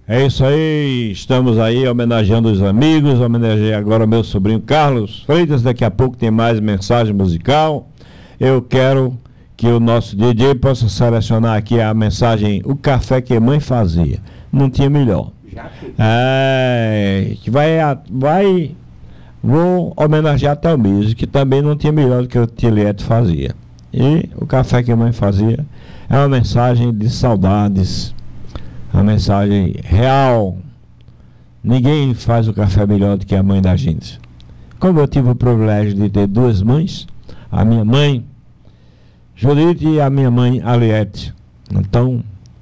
É isso aí, estamos aí homenageando os amigos, homenageei agora o meu sobrinho Carlos Freitas, daqui a pouco tem mais mensagem musical. Eu quero que o nosso DJ possa selecionar aqui a mensagem, o café que a mãe fazia, não tinha melhor. Vou homenagear até o Miso, que também não tinha melhor do que o Tiliete fazia. E o café que a mãe fazia é uma mensagem de saudades, uma mensagem real. Ninguém faz o café melhor do que a mãe da gente. Como eu tive o privilégio de ter duas mães, a minha mãe Judite e a minha mãe Aliette, então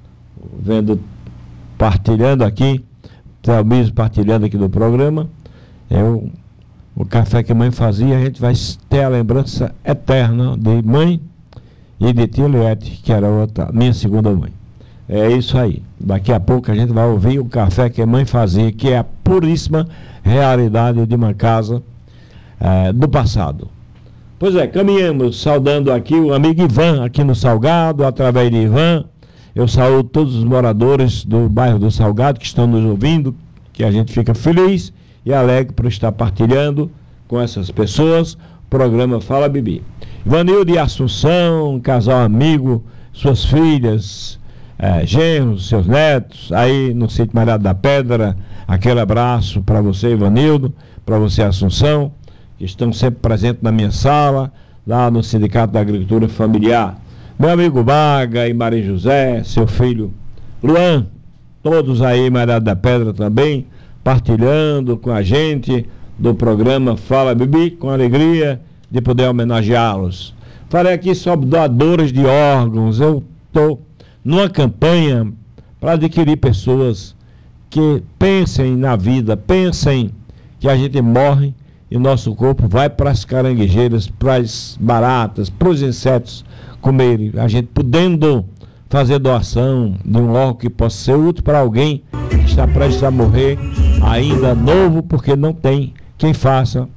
partilhando aqui, o Miso partilhando aqui do programa, o café que a mãe fazia, a gente vai ter a lembrança eterna de mãe e de tia Liette, que era minha segunda mãe. É isso aí. Daqui a pouco a gente vai ouvir o café que a mãe fazia, que é a puríssima realidade de uma casa do passado. Pois é, caminhamos saudando aqui o amigo Ivan, aqui no Salgado, através de Ivan. Eu saúdo todos os moradores do bairro do Salgado que estão nos ouvindo, que a gente fica feliz e alegre por estar partilhando com essas pessoas o programa Fala Bibi. Ivanildo e Assunção, casal amigo, suas filhas, genros, seus netos, aí no sítio Malhado da Pedra, aquele abraço para você, Ivanildo, para você, Assunção, que estão sempre presentes na minha sala, lá no Sindicato da Agricultura Familiar. Meu amigo Baga e Maria José, seu filho Luan, todos aí, Malhado da Pedra também, partilhando com a gente do programa Fala Bibi, com alegria de poder homenageá-los. Falei aqui sobre doadores de órgãos. Eu estou numa campanha para adquirir pessoas que pensem na vida, pensem que a gente morre e nosso corpo vai para as caranguejeiras, para as baratas, para os insetos comerem. A gente podendo fazer doação de um órgão que possa ser útil para alguém que está prestes a morrer, ainda novo, porque não tem quem faça,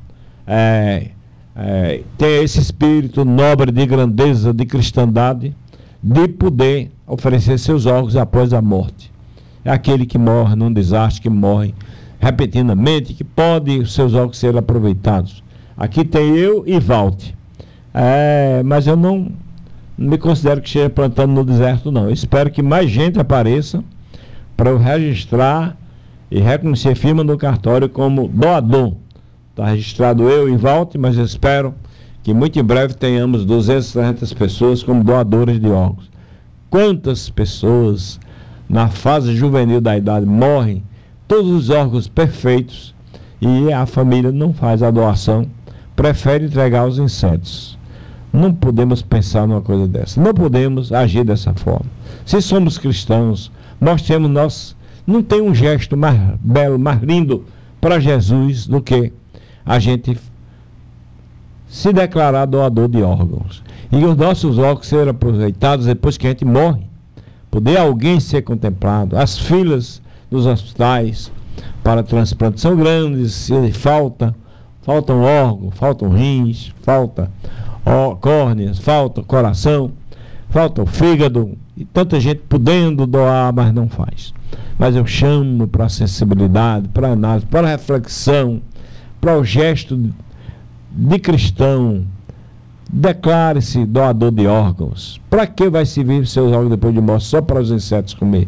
ter esse espírito nobre de grandeza, de cristandade, de poder oferecer seus órgãos após a morte. É aquele que morre num desastre, que morre repentinamente, que pode os seus órgãos serem aproveitados. Aqui tem eu e Valte. Mas eu não me considero que esteja plantando no deserto, não. Eu espero que mais gente apareça para eu registrar e reconhecer firma no cartório como doador. Está registrado eu e Valte, mas eu espero que muito em breve tenhamos 200, 300 pessoas como doadores de órgãos. Quantas pessoas na fase juvenil da idade morrem, todos os órgãos perfeitos, e a família não faz a doação, prefere entregar aos insetos. Não podemos pensar numa coisa dessa, não podemos agir dessa forma. Se somos cristãos, mostremos não tem um gesto mais belo, mais lindo para Jesus do que a gente se declarar doador de órgãos. E os nossos órgãos serem aproveitados depois que a gente morre. Poder alguém ser contemplado. As filas dos hospitais para transplante são grandes, se faltam órgãos, faltam rins, falta córneas, falta coração, falta o fígado, e tanta gente podendo doar, mas não faz. Mas eu chamo para a sensibilidade, para a análise, para a reflexão, para o gesto de cristão. Declare-se doador de órgãos. Para que vai servir seus órgãos depois de morte? Só para os insetos comer?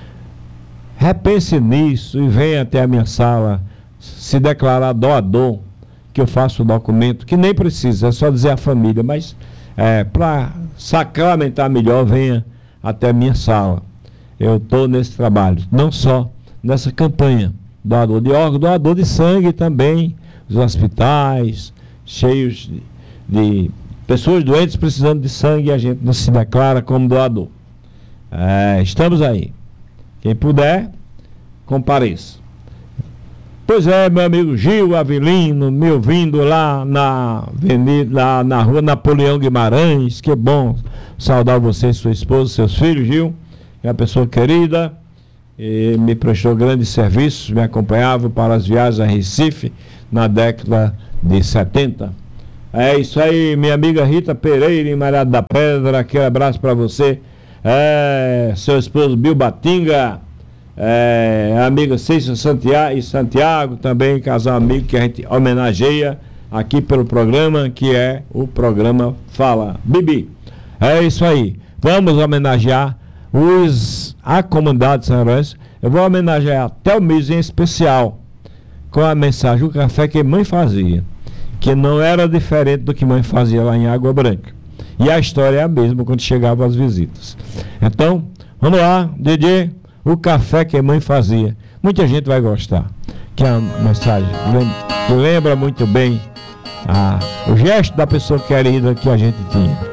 Repense nisso e venha até a minha sala se declarar doador, que eu faço o documento, que nem precisa, é só dizer a família, mas para sacramentar melhor, venha até a minha sala. Eu estou nesse trabalho, não só nessa campanha, doador de órgãos, doador de sangue também, os hospitais cheios de pessoas doentes precisando de sangue, e a gente não se declara como doador. Estamos aí. Quem puder, compareça. Pois é, meu amigo Gil Avelino, me ouvindo lá na avenida, lá na rua Napoleão Guimarães. Que bom saudar você, sua esposa, seus filhos, Gil. É uma pessoa querida, e me prestou grandes serviços, me acompanhava para as viagens a Recife na década de 70. É isso aí, minha amiga Rita Pereira, em Malhado da Pedra, aquele abraço para você. Seu esposo Bill Batinga, amiga Cícero Santiago, também casal amigo que a gente homenageia aqui pelo programa, que é o programa Fala Bibi. É isso aí. Vamos homenagear a comunidade de São Lourenço. Eu vou homenagear até o mês em especial com a mensagem do café que mãe fazia, que não era diferente do que mãe fazia lá em Água Branca. E a história é a mesma quando chegavam as visitas. Então, vamos lá, DJ, o café que mãe fazia. Muita gente vai gostar, que é uma mensagem que lembra muito bem o gesto da pessoa querida que a gente tinha.